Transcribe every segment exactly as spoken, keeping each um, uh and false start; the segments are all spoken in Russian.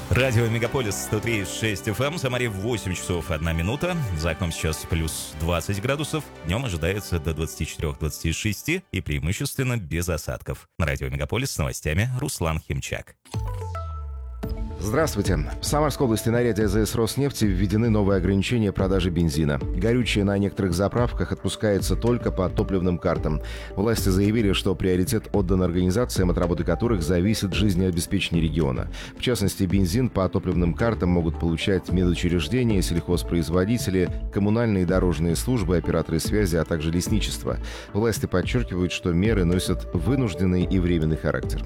Радио Мегаполис сто три и шесть эф эм, в Самаре восемь часов одна минута. За окном сейчас плюс двадцать градусов. Днем ожидается до двадцати четырёх - двадцати шести и преимущественно без осадков. На Радио Мегаполис с новостями Руслан Химчак. Здравствуйте. В Самарской области на ряде АЗС «Роснефти» введены новые ограничения продажи бензина. Горючее на некоторых заправках отпускается только по топливным картам. Власти заявили, что приоритет отдан организациям, от работы которых зависит жизнеобеспечение региона. В частности, бензин по топливным картам могут получать медучреждения, сельхозпроизводители, коммунальные и дорожные службы, операторы связи, а также лесничество. Власти подчеркивают, что меры носят вынужденный и временный характер.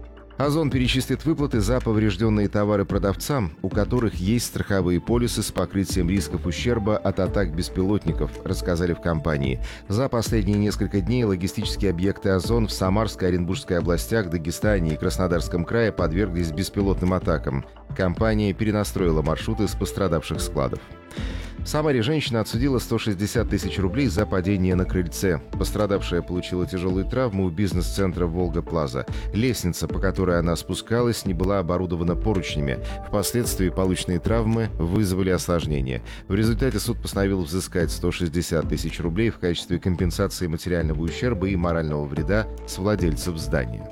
Озон перечислит выплаты за поврежденные товары продавцам, у которых есть страховые полисы с покрытием рисков ущерба от атак беспилотников, рассказали в компании. За последние несколько дней логистические объекты Озон в Самарской, Оренбургской областях, Дагестане и Краснодарском крае подверглись беспилотным атакам. Компания перенастроила маршруты с пострадавших складов. В Самаре женщина отсудила сто шестьдесят тысяч рублей за падение на крыльце. Пострадавшая получила тяжелую травму у бизнес-центра «Волга-Плаза». Лестница, по которой она спускалась, не была оборудована поручнями. Впоследствии полученные травмы вызвали осложнения. В результате суд постановил взыскать сто шестьдесят тысяч рублей в качестве компенсации материального ущерба и морального вреда с владельцев здания.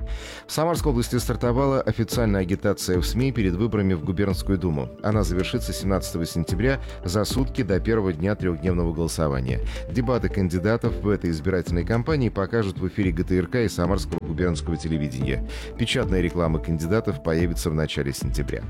В Самарской области стартовала официальная агитация в СМИ перед выборами в Губернскую думу. Она завершится семнадцатого сентября, за сутки до первого дня трехдневного голосования. Дебаты кандидатов в этой избирательной кампании покажут в эфире гэ тэ эр ка и Самарского губернского телевидения. Печатная реклама кандидатов появится в начале сентября.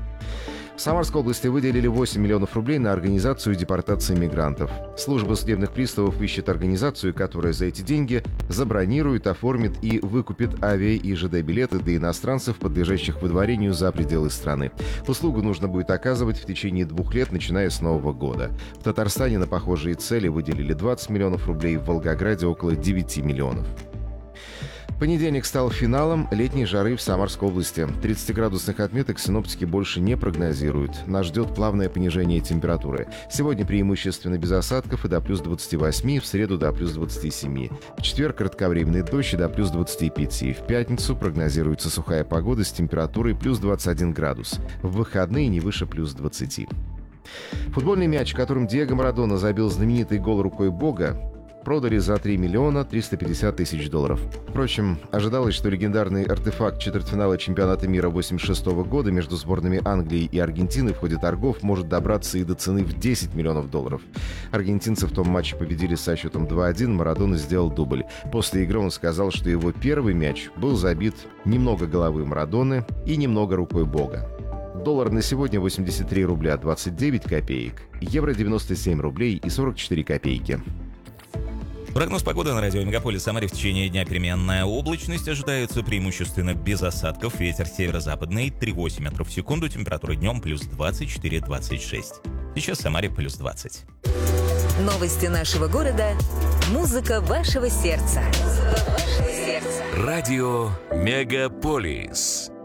В Самарской области выделили восемь миллионов рублей на организацию депортации мигрантов. Служба судебных приставов ищет организацию, которая за эти деньги забронирует, оформит и выкупит авиа- и жэ дэ-билеты для иностранцев, подлежащих выдворению за пределы страны. Услугу нужно будет оказывать в течение двух лет, начиная с Нового года. В Татарстане на похожие цели выделили двадцать миллионов рублей, в Волгограде около девяти миллионов. Понедельник стал финалом летней жары в Самарской области. тридцатиградусных отметок синоптики больше не прогнозируют. Нас ждет плавное понижение температуры. Сегодня преимущественно без осадков и до плюс двадцати восьми, в среду до плюс двадцати семи. В четверг кратковременный дождь и до плюс двадцати пяти. В пятницу прогнозируется сухая погода с температурой плюс двадцать один градус. В выходные не выше плюс двадцати. Футбольный мяч, которым Диего Марадона забил знаменитый гол рукой Бога, продали за три миллиона триста пятьдесят тысяч долларов. Впрочем, ожидалось, что легендарный артефакт четвертьфинала чемпионата мира восемьдесят шестого года между сборными Англии и Аргентины в ходе торгов может добраться и до цены в десять миллионов долларов. Аргентинцы в том матче победили со счетом два один, Марадона сделал дубль. После игры он сказал, что его первый мяч был забит немного головой Марадоны и немного рукой Бога. Доллар на сегодня восемьдесят три рубля двадцать девять копеек, евро девяносто семь рублей и сорок четыре копейки. Прогноз погоды на радио Мегаполис. В Самаре в течение дня переменная облачность. Ожидается преимущественно без осадков. Ветер северо-западный три целых восемь метров в секунду. Температура днем плюс двадцать четыре - двадцать шесть. Сейчас в Самаре плюс двадцать. Новости нашего города. Музыка вашего сердца. Музыка вашего сердца. Радио Мегаполис.